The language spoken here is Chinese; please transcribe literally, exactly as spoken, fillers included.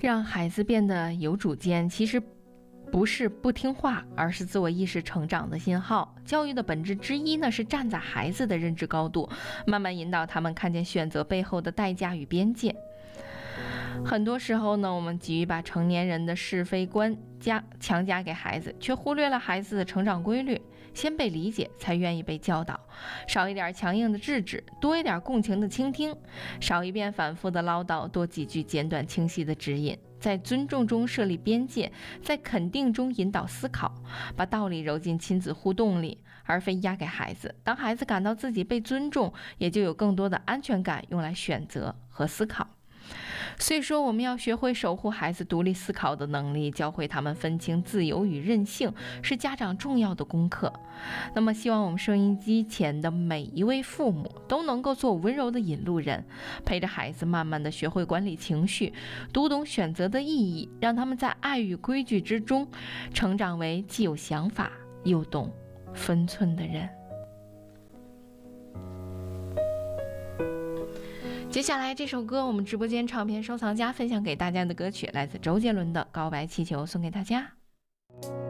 让孩子变得有主见，其实不是不听话，而是自我意识成长的信号。教育的本质之一呢，是站在孩子的认知高度，慢慢引导他们看见选择背后的代价与边界。很多时候呢，我们急于把成年人的是非观加强加给孩子，却忽略了孩子的成长规律。先被理解，才愿意被教导。少一点强硬的制止，多一点共情的倾听。少一遍反复的唠叨，多几句简短清晰的指引。在尊重中设立边界，在肯定中引导思考，把道理揉进亲子互动里，而非压给孩子。当孩子感到自己被尊重，也就有更多的安全感用来选择和思考。所以说，我们要学会守护孩子独立思考的能力，教会他们分清自由与任性，是家长重要的功课。那么希望我们收音机前的每一位父母都能够做温柔的引路人，陪着孩子慢慢的学会管理情绪，读懂选择的意义，让他们在爱与规矩之中成长为既有想法又懂分寸的人。接下来这首歌，我们直播间唱片收藏家分享给大家的歌曲，来自周杰伦的《告白气球》，送给大家。